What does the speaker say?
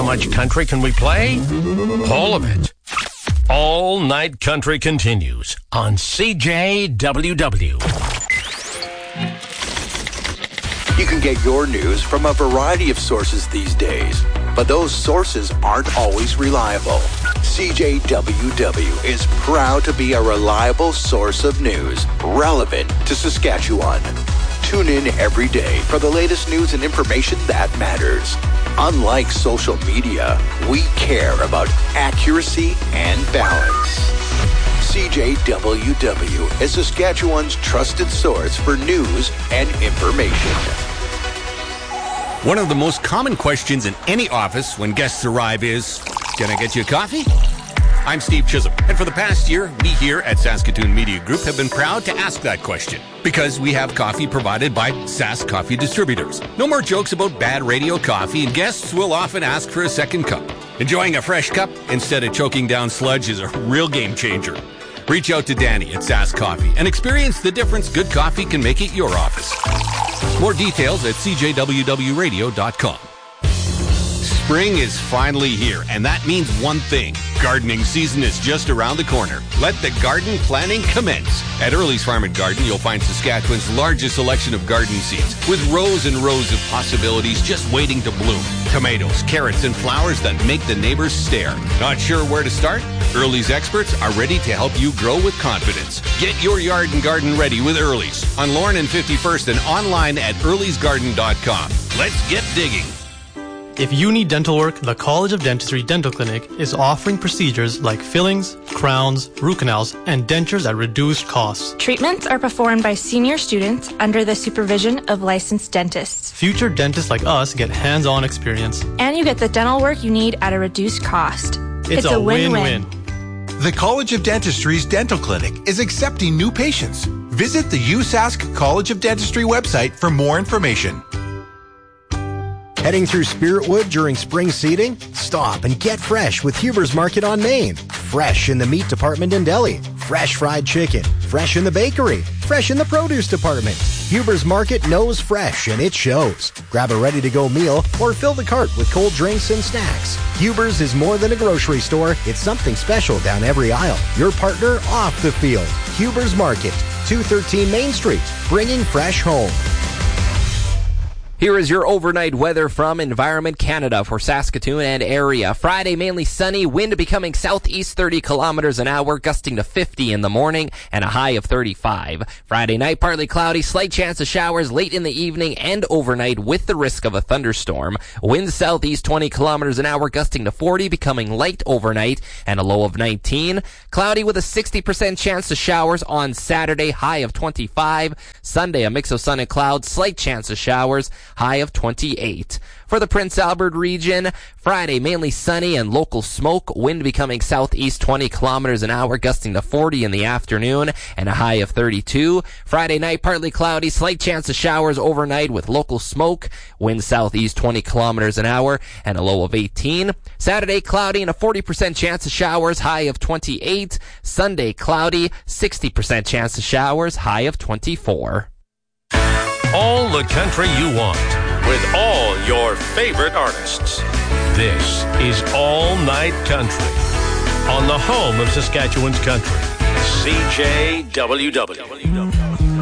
much country can we play? All of it. All Night Country continues on CJWW. You can get your news from a variety of sources these days, but those sources aren't always reliable. CJWW is proud to be a reliable source of news relevant to Saskatchewan. Tune in every day for the latest news and information that matters. Unlike social media, we care about accuracy and balance. CJWW is Saskatchewan's trusted source for news and information. One of the most common questions in any office when guests arrive is, "Can I get you a coffee?" I'm Steve Chisholm, and for the past year, we here at Saskatoon Media Group have been proud to ask that question because we have coffee provided by Sask Coffee Distributors. No more jokes about bad radio coffee, and guests will often ask for a second cup. Enjoying a fresh cup instead of choking down sludge is a real game changer. Reach out to Danny at Sask Coffee and experience the difference good coffee can make at your office. More details at cjwwradio.com. Spring is finally here, and that means one thing. Gardening season is just around the corner. Let the garden planning commence. At Early's Farm and Garden, you'll find Saskatchewan's largest selection of garden seeds, with rows and rows of possibilities just waiting to bloom. Tomatoes, carrots, and flowers that make the neighbors stare. Not sure where to start? Early's experts are ready to help you grow with confidence. Get your yard and garden ready with Early's on Lorne and 51st and online at earlysgarden.com. Let's get digging. If you need dental work, the College of Dentistry Dental Clinic is offering procedures like fillings, crowns, root canals, and dentures at reduced costs. Treatments are performed by senior students under the supervision of licensed dentists. Future dentists like us get hands-on experience. And you get the dental work you need at a reduced cost. It's a win-win. The College of Dentistry's Dental Clinic is accepting new patients. Visit the USask College of Dentistry website for more information. Heading through Spiritwood during spring seeding? Stop and get fresh with Huber's Market on Main. Fresh in the meat department in deli. Fresh fried chicken. Fresh in the bakery. Fresh in the produce department. Huber's Market knows fresh, and it shows. Grab a ready-to-go meal or fill the cart with cold drinks and snacks. Huber's is more than a grocery store. It's something special down every aisle. Your partner off the field. Huber's Market, 213 Main Street, bringing fresh home. Here is your overnight weather from Environment Canada for Saskatoon and area. Friday, mainly sunny, wind becoming southeast 30 kilometers an hour, gusting to 50 in the morning and a high of 35. Friday night, partly cloudy, slight chance of showers late in the evening and overnight with the risk of a thunderstorm. Wind southeast 20 kilometers an hour, gusting to 40, becoming light overnight and a low of 19. Cloudy with a 60% chance of showers on Saturday, high of 25. Sunday, a mix of sun and clouds, slight chance of showers, high of 28. For the Prince Albert region, Friday mainly sunny and local smoke, wind becoming southeast 20 kilometers an hour, gusting to 40 in the afternoon and a high of 32. Friday night partly cloudy, slight chance of showers overnight with local smoke, wind southeast 20 kilometers an hour and a low of 18. Saturday cloudy and a 40% chance of showers, high of 28. Sunday cloudy, 60% chance of showers, high of 24. All the country you want, with all your favorite artists. This is All Night Country, on the home of Saskatchewan's country, CJWW.